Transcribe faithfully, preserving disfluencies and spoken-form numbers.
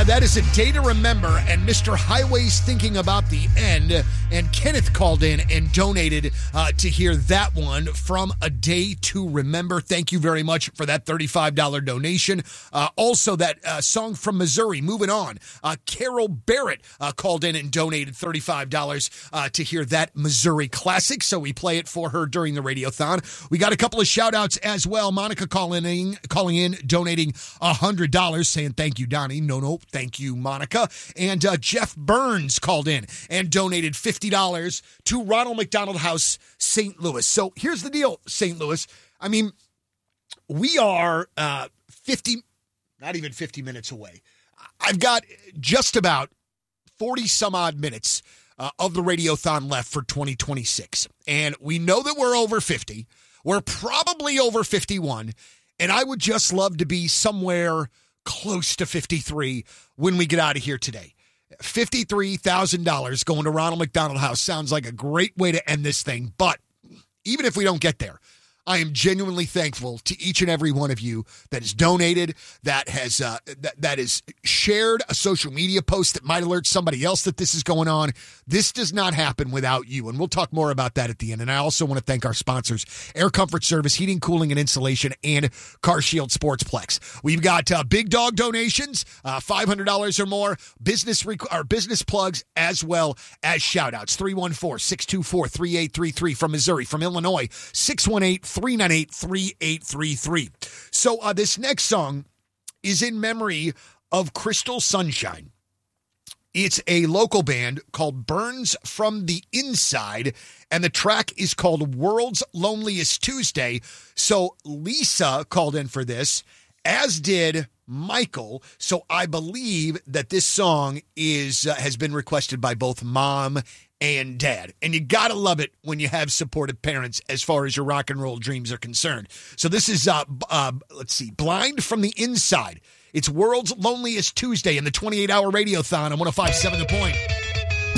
that is A Day to Remember, and Mister Highway's Thinking About the End. And Kenneth called in and donated uh, to hear that one from A Day to Remember. Thank you very much for that thirty-five dollars donation. Uh, also, that uh, song from Missouri, Moving On. Uh, Carol Barrett uh, called in and donated thirty-five dollars uh, to hear that Missouri classic, so we play it for her during the Radiothon. We got a couple of shout-outs as well. Monica calling in, calling in donating one hundred dollars, saying thank you, Donnie. No, no, thank you, Monica. And uh, Jeff Burns called in and donated fifty dollars to Ronald McDonald House, Saint Louis. So here's the deal, Saint Louis. I mean, we are uh, fifty, not even fifty minutes away. I've got just about forty some odd minutes uh, of the Radiothon left for twenty twenty-six. And we know that we're over fifty. We're probably over fifty-one. And I would just love to be somewhere close to fifty-three when we get out of here today. fifty-three thousand dollars going to Ronald McDonald House sounds like a great way to end this thing. But even if we don't get there, I am genuinely thankful to each and every one of you that has donated, that has uh, that, that has shared a social media post that might alert somebody else that this is going on. This does not happen without you, and we'll talk more about that at the end. And I also want to thank our sponsors, Air Comfort Service, Heating, Cooling, and Insulation, and Car Shield Sportsplex. We've got uh, big dog donations, uh, five hundred dollars or more, business rec- or business plugs, as well as shout-outs. three one four, six two four, three eight three three from Missouri. From Illinois, six one eight, three nine eight, three eight three three. So uh, this next song is in memory of Crystal Sunshine. It's a local band called Burns from the Inside, and the track is called World's Loneliest Tuesday. So Lisa called in for this, as did Michael. So I believe that this song is uh, has been requested by both mom and dad. And you gotta love it when you have supportive parents as far as your rock and roll dreams are concerned. So this is, uh, uh, let's see, Blind from the Inside. It's World's Loneliest Tuesday in the twenty-eight hour Radiothon on one oh five point seven The Point.